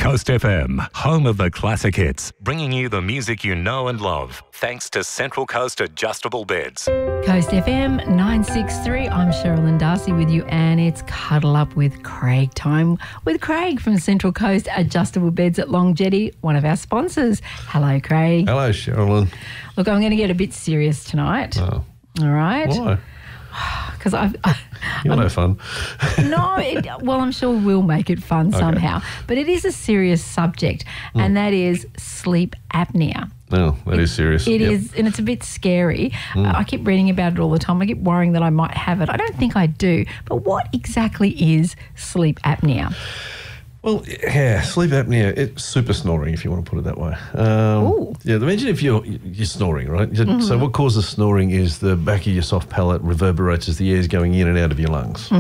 Coast FM, home of the classic hits, bringing you the music you know and love, thanks to Central Coast Adjustable Beds. Coast FM 963. I'm Sherilyn Darcy with you, and it's Cuddle Up with Craig time with Craig from Central Coast Adjustable Beds at Long Jetty, one of our sponsors. Hello, Craig. Hello, Sherilyn. Look, I'm going to get a bit serious tonight. Oh. All right? Why? Because You're no fun. well, I'm sure we'll make it fun somehow. But it is a serious subject, and that is sleep apnea. No, that is serious. It is, and it's a bit scary. I keep reading about it all the time. I keep worrying that I might have it. I don't think I do. But what exactly is sleep apnea? Well, yeah, sleep apnea, it's super snoring, if you want to put it that way. Yeah, imagine if you're snoring, right? So what causes snoring is the back of your soft palate reverberates as the air's going in and out of your lungs.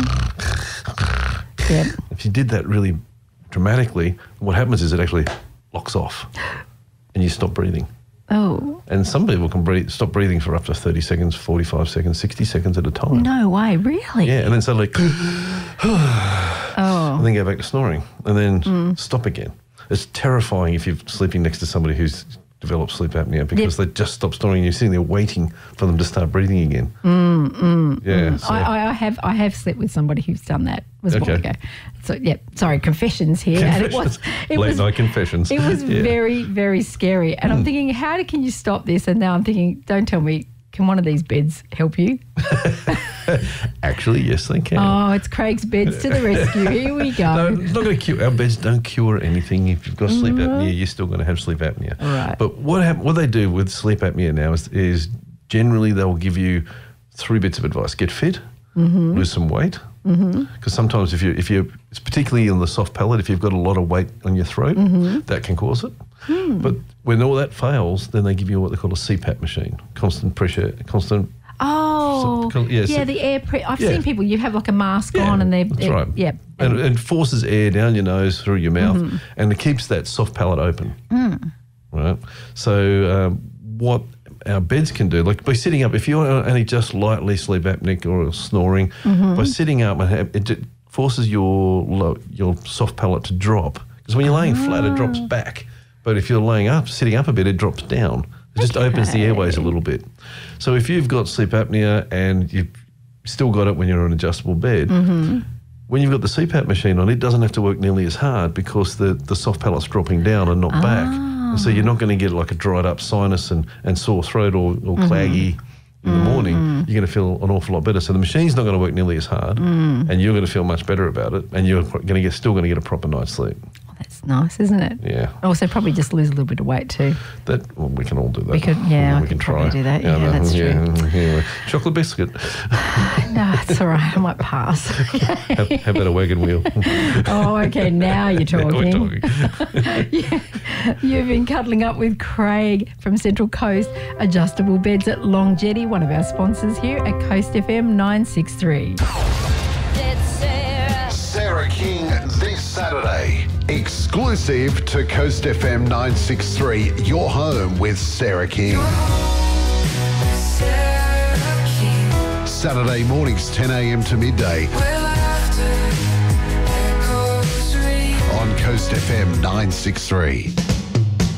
Yep. If you did that really dramatically, what happens is it actually locks off and you stop breathing. Oh. And some people can stop breathing for up to 30 seconds, 45 seconds, 60 seconds at a time. No way, really? Yeah, and then suddenly, Oh. and then go back to snoring, and then stop again. It's terrifying if you're sleeping next to somebody who's developed sleep apnea because they just stop snoring and you're sitting there waiting for them to start breathing again. Yeah. So. I have slept with somebody who's done that. It was a while ago. So, sorry, confessions here. Confessions. And Late night confessions. It was very, very scary. And I'm thinking, how can you stop this? And now I'm thinking, don't tell me, can one of these beds help you? Actually, yes, they can. Oh, it's Craig's Beds to the rescue. Here we go. No, it's not going to cure. Our beds don't cure anything. If you've got sleep apnea, you're still going to have sleep apnea. Right. But what they do with sleep apnea now is generally they'll give you 3 bits of advice. Get fit, lose some weight. Because sometimes if you're, it's particularly in the soft palate, if you've got a lot of weight on your throat, that can cause it. But when all that fails, then they give you what they call a CPAP machine, constant pressure, constant. Oh, the air. I've seen people. You have like a mask on, and that's right. Yeah, and forces air down your nose through your mouth, and it keeps that soft palate open. Right. So what our beds can do, like by sitting up, if you're only just lightly sleep apneic or snoring, by sitting up, it forces your soft palate to drop. Because when you're laying flat, it drops back. But if you're sitting up a bit, it drops down. It just opens the airways a little bit. So if you've got sleep apnea and you've still got it when you're on an adjustable bed, when you've got the CPAP machine on, it doesn't have to work nearly as hard because the soft palate's dropping down and not back. And so you're not going to get like a dried up sinus and sore throat or claggy in the morning. You're going to feel an awful lot better. So the machine's not going to work nearly as hard and you're going to feel much better about it and you're still going to get a proper night's sleep. That's nice, isn't it? Yeah. Also, probably just lose a little bit of weight too. We can all do that. We could try. Do that. Yeah, that's true. Yeah. Chocolate biscuit. No, it's all right. I might pass. How about a wagon wheel? Oh, okay. Now you're talking. Now we're talking. You've been cuddling up with Craig from Central Coast Adjustable Beds at Long Jetty, one of our sponsors here at Coast FM 963. Sarah King this Saturday. Exclusive to Coast FM 963, your home with Sarah King. Saturday mornings 10 a.m. to midday on Coast FM 963.